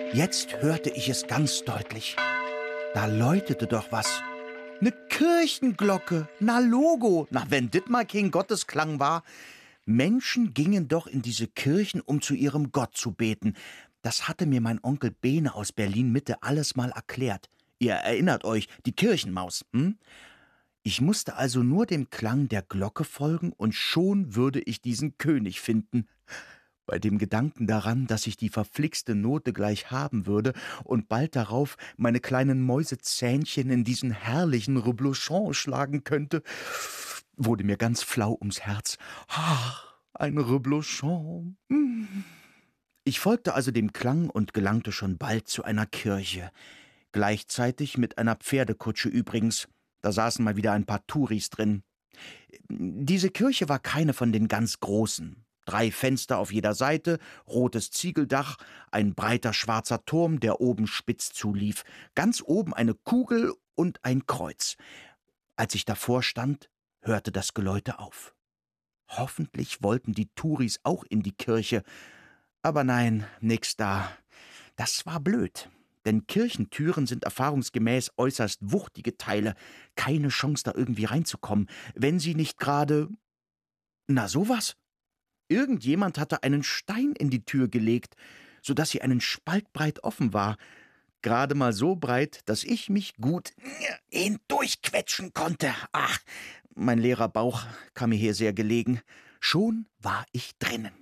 Jetzt hörte ich es ganz deutlich. Da läutete doch was. Ne Kirchenglocke, na Logo, na wenn dit mal kein Gottesklang war. Menschen gingen doch in diese Kirchen, um zu ihrem Gott zu beten. Das hatte mir mein Onkel Bene aus Berlin-Mitte alles mal erklärt. Ihr erinnert euch, die Kirchenmaus, hm? Ich musste also nur dem Klang der Glocke folgen und schon würde ich diesen König finden. Bei dem Gedanken daran, dass ich die verflixte Note gleich haben würde und bald darauf meine kleinen Mäusezähnchen in diesen herrlichen Reblochon schlagen könnte, wurde mir ganz flau ums Herz. Ach, ein Reblochon. Ich folgte also dem Klang und gelangte schon bald zu einer Kirche. Gleichzeitig mit einer Pferdekutsche übrigens. Da saßen mal wieder ein paar Touris drin. Diese Kirche war keine von den ganz großen. 3 Fenster auf jeder Seite, rotes Ziegeldach, ein breiter schwarzer Turm, der oben spitz zulief. Ganz oben eine Kugel und ein Kreuz. Als ich davor stand, hörte das Geläute auf. Hoffentlich wollten die Touris auch in die Kirche. Aber nein, nix da. Das war blöd. Denn Kirchentüren sind erfahrungsgemäß äußerst wuchtige Teile. Keine Chance, da irgendwie reinzukommen, wenn sie nicht gerade... Na sowas? Irgendjemand hatte einen Stein in die Tür gelegt, sodass sie einen Spalt breit offen war. Gerade mal so breit, dass ich mich gut hindurchquetschen konnte. Ach, mein leerer Bauch kam mir hier sehr gelegen. Schon war ich drinnen.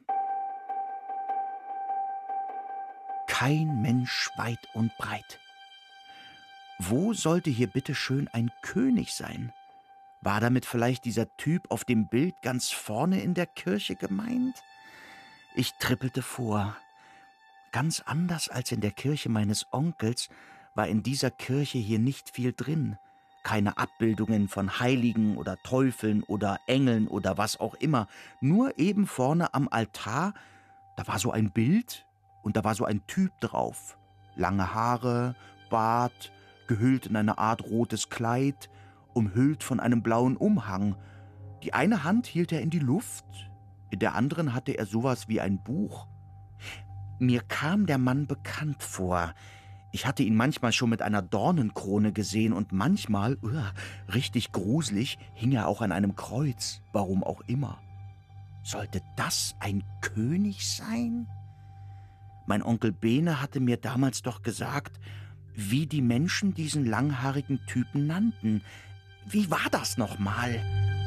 Kein Mensch weit und breit. Wo sollte hier bitte schön ein König sein? War damit vielleicht dieser Typ auf dem Bild ganz vorne in der Kirche gemeint? Ich trippelte vor. Ganz anders als in der Kirche meines Onkels war in dieser Kirche hier nicht viel drin. Keine Abbildungen von Heiligen oder Teufeln oder Engeln oder was auch immer. Nur eben vorne am Altar, da war so ein Bild und da war so ein Typ drauf. Lange Haare, Bart, gehüllt in eine Art rotes Kleid, umhüllt von einem blauen Umhang. Die eine Hand hielt er in die Luft, in der anderen hatte er sowas wie ein Buch. Mir kam der Mann bekannt vor. Ich hatte ihn manchmal schon mit einer Dornenkrone gesehen und manchmal, richtig gruselig, hing er auch an einem Kreuz, warum auch immer. Sollte das ein König sein? Mein Onkel Bene hatte mir damals doch gesagt, wie die Menschen diesen langhaarigen Typen nannten. Wie war das nochmal?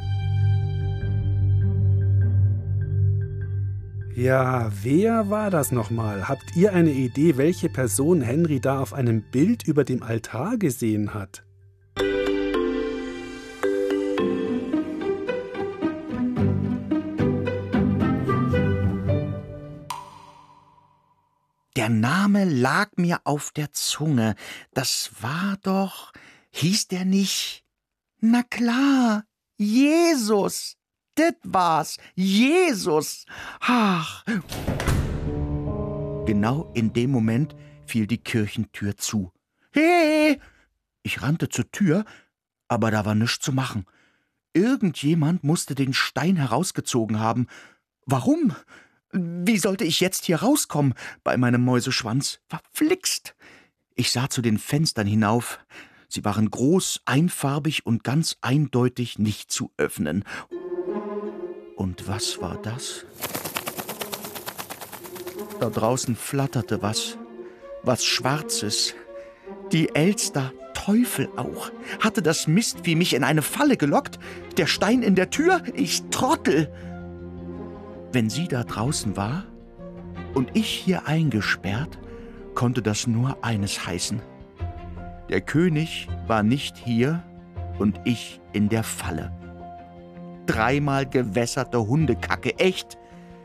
Ja, wer war das nochmal? Habt ihr eine Idee, welche Person Henry da auf einem Bild über dem Altar gesehen hat? Der Name lag mir auf der Zunge. Das war doch... Hieß der nicht... Na klar, Jesus! Das war's, Jesus! Ach! Genau in dem Moment fiel die Kirchentür zu. Hey! Ich rannte zur Tür, aber da war nichts zu machen. Irgendjemand musste den Stein herausgezogen haben. Warum? Wie sollte ich jetzt hier rauskommen bei meinem Mäuseschwanz? Verflixt! Ich sah zu den Fenstern hinauf. Sie waren groß, einfarbig und ganz eindeutig nicht zu öffnen. Und was war das? Da draußen flatterte was Schwarzes. Die Elster, Teufel auch. Hatte das Mistvieh mich in eine Falle gelockt? Der Stein in der Tür? Ich Trottel! Wenn sie da draußen war und ich hier eingesperrt, konnte das nur eines heißen. Der König war nicht hier und ich in der Falle. 3-mal gewässerte Hundekacke, echt.